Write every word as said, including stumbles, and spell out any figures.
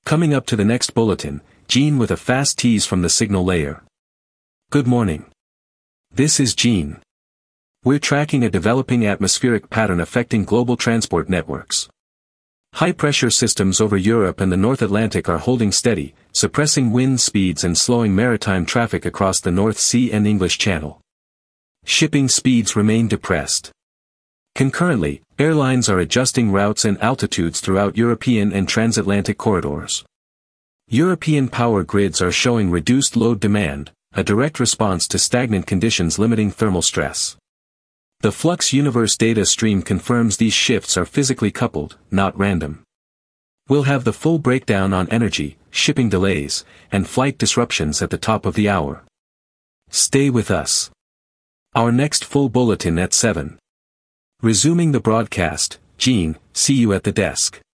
Coming up to the next bulletin, Gene with a fast tease from the signal layer. Good morning. This is Gene. We're tracking a developing atmospheric pattern affecting global transport networks. High-pressure systems over Europe and the North Atlantic are holding steady, suppressing wind speeds and slowing maritime traffic across the North Sea and English Channel. Shipping speeds remain depressed. Concurrently, airlines are adjusting routes and altitudes throughout European and transatlantic corridors. European power grids are showing reduced load demand, a direct response to stagnant conditions limiting thermal stress. The Flux Universe data stream confirms these shifts are physically coupled, not random. We'll have the full breakdown on energy, shipping delays, and flight disruptions at the top of the hour. Stay with us. Our next full bulletin at seven. Resuming the broadcast, Gene, see you at the desk.